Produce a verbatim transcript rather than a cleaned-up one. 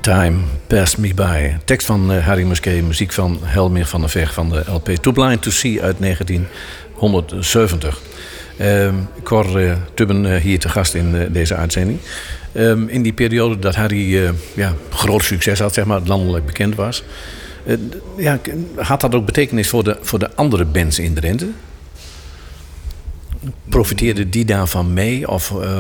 Time Passed Me By. Tekst van uh, Harry Musquet, muziek van Helmer van der Veg van de L P Too Blind to See uit negentien honderdzeventig. Uh, Cor uh, Tubben uh, hier te gast in uh, deze uitzending. Um, in die periode dat Harry uh, ja, groot succes had, zeg maar, landelijk bekend was. Uh, ja, had dat ook betekenis voor de, voor de andere bands in Drenthe? Profiteerde die daarvan mee? Of... Uh,